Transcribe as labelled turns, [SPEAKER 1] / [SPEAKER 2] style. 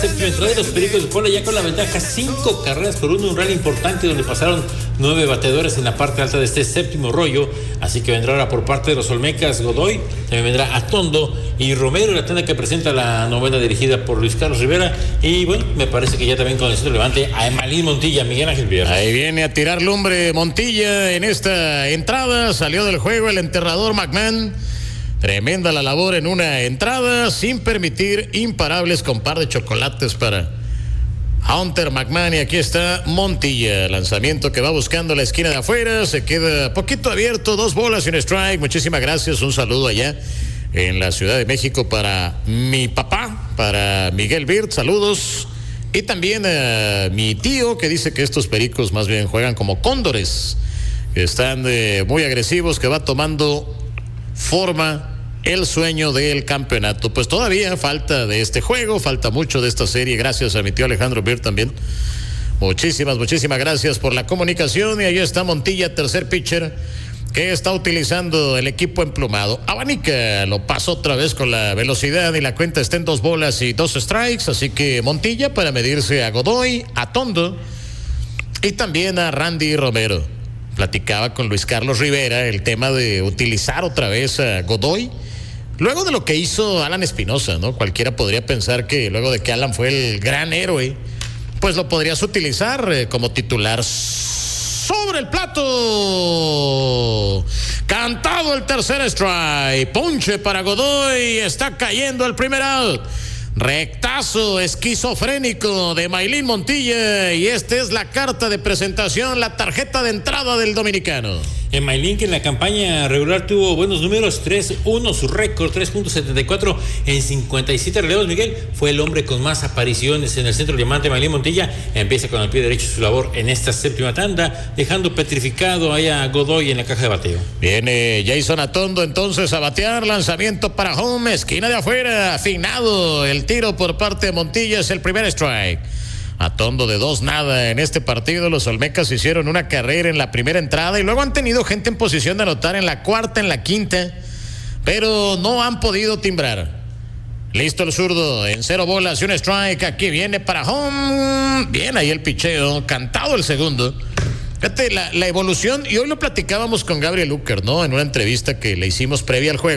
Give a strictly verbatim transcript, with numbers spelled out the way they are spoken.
[SPEAKER 1] Séptima entrada de los Pericos de Puebla ya con la ventaja cinco carreras por uno, un rally importante donde pasaron nueve bateadores en la parte alta de este séptimo rollo, así que vendrá ahora por parte de los Olmecas Godoy, también vendrá Atondo y Romero, la tanda que presenta la novena dirigida por Luis Carlos Rivera, y bueno, me parece que ya también con el centro levante a Emalín Montilla, Miguel Ángel Villar.
[SPEAKER 2] Ahí viene a tirar lumbre Montilla en esta entrada, salió del juego el enterrador McMahon. Tremenda la labor en una entrada, sin permitir imparables con par de chocolates para Hunter McMahon. Y aquí está Montilla, lanzamiento que va buscando la esquina de afuera, se queda poquito abierto, dos bolas y un strike. Muchísimas gracias, un saludo allá en la Ciudad de México para mi papá, para Miguel Birt, saludos. Y también a mi tío que dice que estos Pericos más bien juegan como cóndores, que están eh, muy agresivos, que va tomando forma el sueño del campeonato. Pues todavía falta de este juego, falta mucho de esta serie, gracias a mi tío Alejandro Birt también. Muchísimas, muchísimas gracias por la comunicación. Y ahí está Montilla, tercer pitcher que está utilizando el equipo emplumado. Abanica lo pasó otra vez con la velocidad y la cuenta está en dos bolas y dos strikes, así que Montilla para medirse a Godoy, a Tondo y también a Randy Romero. Platicaba con Luis Carlos Rivera el tema de utilizar otra vez a Godoy luego de lo que hizo Alan Espinosa, ¿no? Cualquiera podría pensar que luego de que Alan fue el gran héroe, pues lo podrías utilizar eh, como titular. Sobre el plato, cantado el tercer strike, ponche para Godoy, está cayendo el primer out. Rectazo esquizofrénico de Emalín Montilla, y esta es la carta de presentación, la tarjeta de entrada del dominicano.
[SPEAKER 1] Emalín, que en la campaña regular tuvo buenos números, tres uno, su récord, tres punto setenta y cuatro en cincuenta y siete relevos. Miguel fue el hombre con más apariciones en el centro diamante. Emalín Montilla empieza con el pie derecho su labor en esta séptima tanda, dejando petrificado ahí a Godoy en la caja de bateo.
[SPEAKER 2] Viene Jason Atondo entonces a batear, lanzamiento para home, esquina de afuera, afinado el tiro por parte de Montilla, es el primer strike. Atondo de dos nada en este partido. Los Olmecas hicieron una carrera en la primera entrada y luego han tenido gente en posición de anotar en la cuarta, en la quinta, pero no han podido timbrar. Listo el zurdo en cero bolas y un strike. Aquí viene para home. Bien ahí el picheo, cantado el segundo. Fíjate la, la evolución, y hoy lo platicábamos con Gabriel Ucker, ¿no? En una entrevista que le hicimos previa al juego.